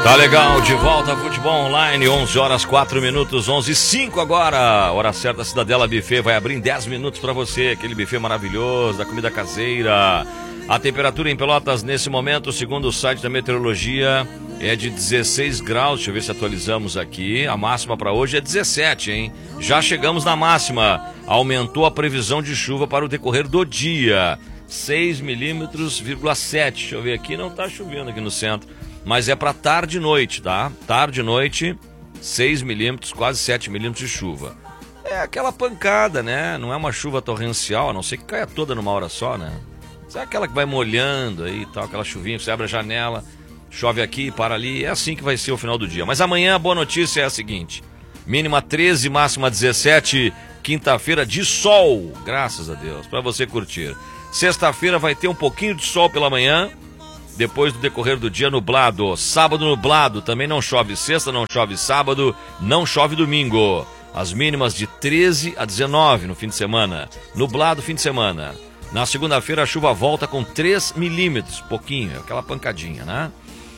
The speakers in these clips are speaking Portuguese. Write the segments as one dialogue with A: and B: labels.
A: Tá legal, de volta a Futebol Online, 11 horas 4 minutos, 11h05 agora. Hora certa, Cidadela Buffet vai abrir em 10 minutos para você, aquele buffet maravilhoso, da comida caseira. A temperatura em Pelotas nesse momento, segundo o site da meteorologia, é de 16 graus. Deixa eu ver se atualizamos aqui. A máxima para hoje é 17, hein? Já chegamos na máxima. Aumentou a previsão de chuva para o decorrer do dia. 6 milímetros, 7. Deixa eu ver aqui, não tá chovendo aqui no centro. Mas é para tarde e noite, tá? Tarde e noite, 6 milímetros, quase 7 milímetros de chuva. É aquela pancada, né? Não é uma chuva torrencial, a não ser que caia toda numa hora só, né? É aquela que vai molhando aí e tal, aquela chuvinha que você abre a janela, chove aqui, para ali. É assim que vai ser o final do dia. Mas amanhã a boa notícia é a seguinte: mínima 13, máxima 17, quinta-feira de sol, graças a Deus, para você curtir. Sexta-feira vai ter um pouquinho de sol pela manhã. Depois do decorrer do dia, nublado. Sábado nublado, também não chove sexta, não chove sábado, não chove domingo. As mínimas de 13 a 19 no fim de semana. Nublado fim de semana. Na segunda-feira a chuva volta com 3 milímetros, pouquinho, aquela pancadinha, né?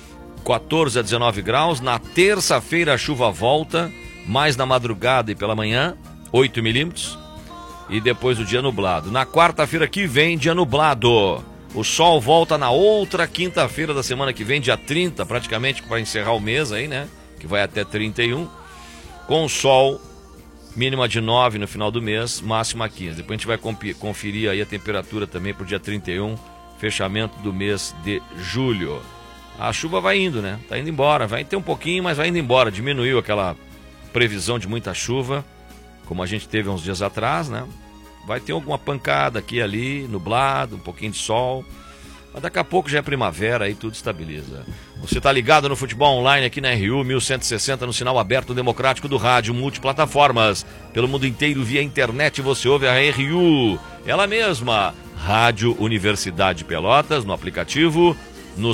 A: 14 a 19 graus. Na terça-feira a chuva volta, mais na madrugada e pela manhã, 8 milímetros. E depois o dia nublado. Na quarta-feira que vem, dia nublado. O sol volta na outra quinta-feira da semana que vem, dia 30, praticamente para encerrar o mês aí, né? Que vai até 31. Com sol, mínima de 9 no final do mês, máxima 15. Depois a gente vai conferir aí a temperatura também para o dia 31, fechamento do mês de julho. A chuva vai indo, né? Tá indo embora, vai ter um pouquinho, mas vai indo embora. Diminuiu aquela previsão de muita chuva, como a gente teve uns dias atrás, né? Vai ter alguma pancada aqui e ali, nublado, um pouquinho de sol. Mas daqui a pouco já é primavera e tudo estabiliza. Você está ligado no Futebol Online aqui na RU 1160, no sinal aberto democrático do rádio, multiplataformas. Pelo mundo inteiro, via internet, você ouve a RU. Ela mesma, Rádio Universidade Pelotas, no aplicativo, no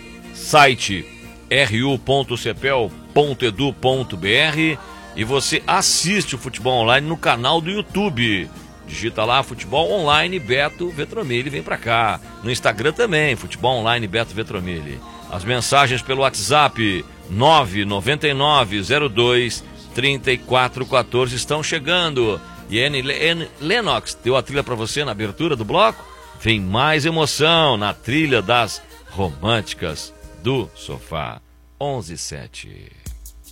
A: site ru.cepel.edu.br. E você assiste o Futebol Online no canal do YouTube. Digita lá, Futebol Online Beto Vetromilli, vem pra cá. No Instagram também, Futebol Online Beto Vetromilli. As mensagens pelo WhatsApp 999023414 estão chegando. E N. Lennox deu a trilha pra você na abertura do bloco. Vem mais emoção na trilha das românticas do sofá. 11:07.